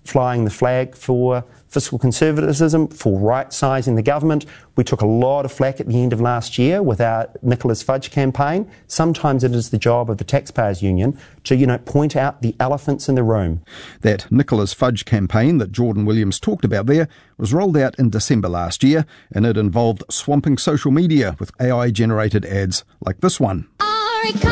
flying the flag for fiscal conservatism, for right-sizing the government. We took a lot of flack at the end of last year with our Nicholas Fudge campaign. Sometimes it is the job of the Taxpayers Union to, point out the elephants in the room. That Nicholas Fudge campaign that Jordan Williams talked about there was rolled out in December last year, and it involved swamping social media with AI-generated ads like this one.